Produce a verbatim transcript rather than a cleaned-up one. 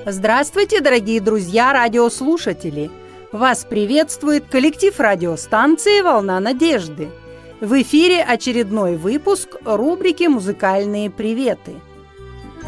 Здравствуйте, дорогие друзья, радиослушатели! Вас приветствует коллектив радиостанции «Волна надежды». В эфире очередной выпуск рубрики «Музыкальные приветы».